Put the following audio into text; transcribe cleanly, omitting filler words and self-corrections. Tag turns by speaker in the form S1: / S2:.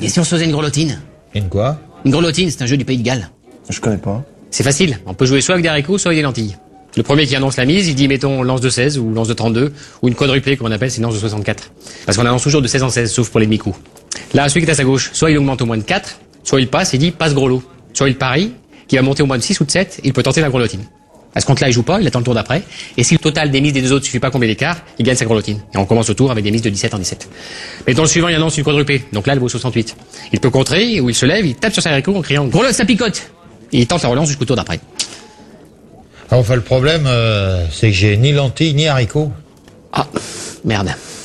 S1: Et si on se faisait une grelottine?
S2: Une quoi?
S1: Une grelottine, c'est un jeu du Pays de Galles.
S3: Je connais pas.
S1: C'est facile, on peut jouer soit avec des haricots, soit avec des lentilles. Le premier qui annonce la mise, il dit mettons lance de 16 ou lance de 32 ou une quadruplée comme on appelle, c'est une lance de 64. Parce qu'on annonce toujours de 16 en 16, sauf pour les demi-coups. Là, celui qui est à sa gauche, soit il augmente au moins de 4, soit il passe et dit passe gros lot. Soit il parie, qui va monter au moins de 6 ou de 7, il peut tenter la grelottine. À ce compte-là, il joue pas, il attend le tour d'après. Et si le total des mises des deux autres suffit pas combler l'écart, il gagne sa grelottine. Et on commence au tour avec des mises de 17 en 17. Mais dans le suivant, il annonce une quadruplée. Donc là, elle vaut 68. Il peut contrer, ou il se lève, il tape sur ses haricots en criant gros lot, ça picote! Et il tente la relance jusqu'au tour d'après.
S2: Enfin, le problème, c'est que j'ai ni lentilles ni haricots.
S1: Ah, merde.